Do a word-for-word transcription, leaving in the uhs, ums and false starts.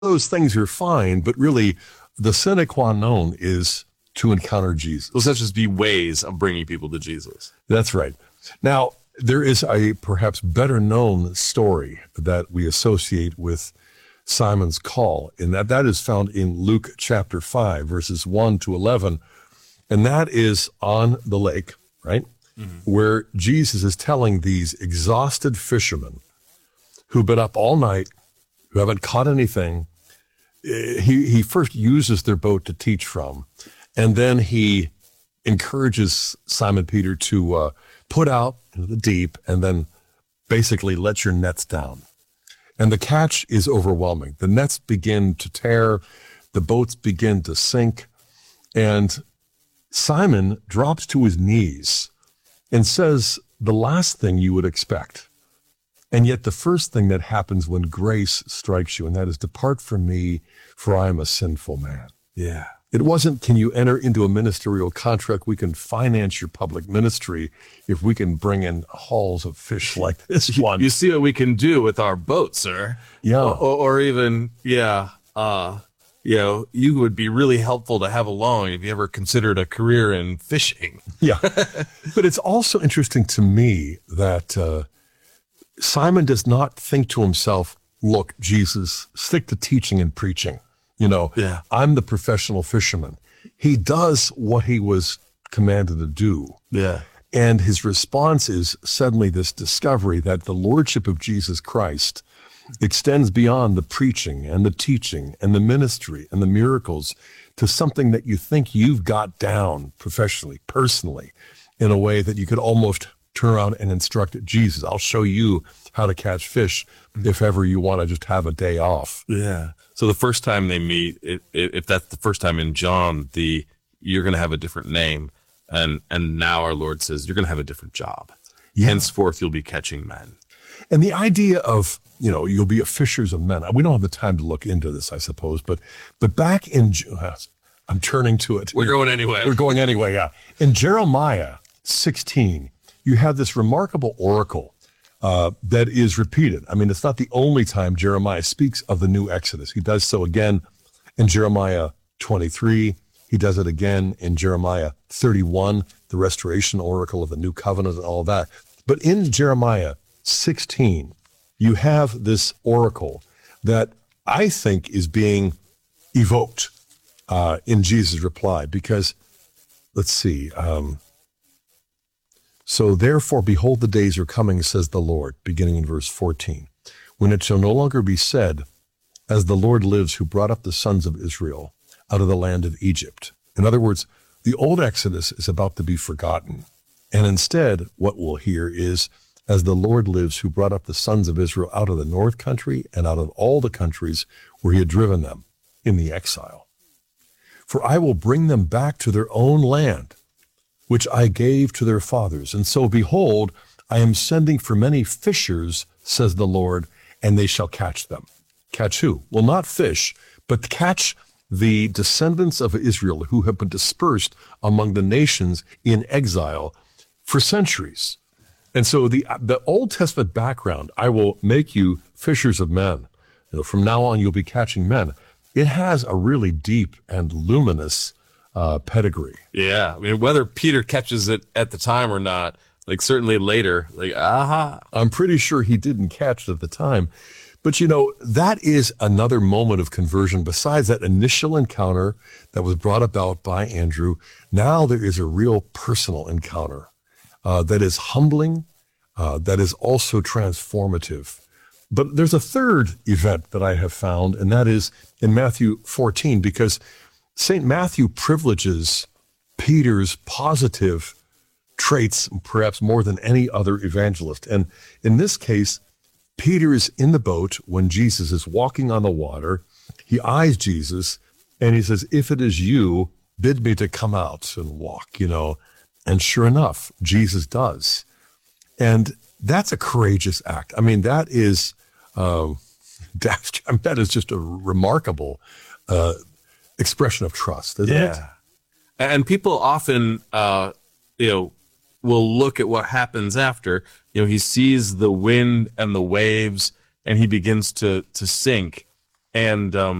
those things are fine, but really the sine qua non is to encounter Jesus. Those have just be ways of bringing people to Jesus. That's right. Now, there is a perhaps better known story that we associate with Simon's call, and that, that is found in Luke chapter five, verses one to eleven. And that is on the lake, right? Mm-hmm. Where Jesus is telling these exhausted fishermen who've been up all night, who haven't caught anything. He, he first uses their boat to teach from, and then he encourages Simon Peter to uh, put out into the deep and then basically let your nets down. And the catch is overwhelming. The nets begin to tear, the boats begin to sink, and Simon drops to his knees and says the last thing you would expect. And yet the first thing that happens when grace strikes you, and that is, depart from me, for I am a sinful man. Yeah. It wasn't, can you enter into a ministerial contract? We can finance your public ministry if we can bring in hauls of fish like this one. You see what we can do with our boat, sir. Yeah. Or, or even, yeah, uh, you know, you would be really helpful to have along if you ever considered a career in fishing. Yeah. But it's also interesting to me that uh, Simon does not think to himself, look, Jesus, stick to teaching and preaching. You know, yeah. I'm the professional fisherman. He does what he was commanded to do. Yeah. And his response is suddenly this discovery that the lordship of Jesus Christ extends beyond the preaching and the teaching and the ministry and the miracles to something that you think you've got down professionally, personally, in a way that you could almost turn around and instruct Jesus. I'll show you how to catch fish if ever you want to just have a day off. Yeah. So the first time they meet, it, it, if that's the first time in John, the you're going to have a different name. And and now our Lord says, you're going to have a different job. Yeah. Henceforth, you'll be catching men. And the idea of, you know, you'll be a fishers of men. We don't have the time to look into this, I suppose. But but back in, I'm turning to it. We're going anyway. We're going anyway, yeah. In Jeremiah sixteen, you have this remarkable oracle uh, that is repeated. I mean, it's not the only time Jeremiah speaks of the new Exodus. He does so again in Jeremiah twenty-three. He does it again in Jeremiah thirty-one, the restoration oracle of the new covenant and all that. But in Jeremiah sixteen, you have this oracle that I think is being evoked uh, in Jesus' reply, because, let's see, um, so therefore, behold, the days are coming, says the Lord, beginning in verse fourteen, when it shall no longer be said, as the Lord lives, who brought up the sons of Israel out of the land of Egypt. In other words, the old Exodus is about to be forgotten. And instead, what we'll hear is, as the Lord lives, who brought up the sons of Israel out of the north country and out of all the countries where he had driven them in the exile. For I will bring them back to their own land, which I gave to their fathers. And so, behold, I am sending for many fishers, says the Lord, and they shall catch them. Catch who? Well, not fish, but catch the descendants of Israel who have been dispersed among the nations in exile for centuries. And so the the Old Testament background, I will make you fishers of men. You know, from now on, you'll be catching men. It has a really deep and luminous uh, pedigree. Yeah. I mean, whether Peter catches it at the time or not, like certainly later, like, aha. I'm pretty sure he didn't catch it at the time. But, you know, that is another moment of conversion. Besides that initial encounter that was brought about by Andrew, now there is a real personal encounter uh, that is humbling, uh, that is also transformative. But there's a third event that I have found, and that is in Matthew fourteen, because Saint Matthew privileges Peter's positive traits, perhaps more than any other evangelist. And in this case, Peter is in the boat when Jesus is walking on the water. He eyes Jesus and he says, if it is you, bid me to come out and walk, you know. And sure enough, Jesus does. And that's a courageous act. I mean, that is, uh, that, that is just a remarkable uh, expression of trust, isn't yeah. it? And people often, uh, you know, will look at what happens after. You know, he sees the wind and the waves and he begins to, to sink. And um,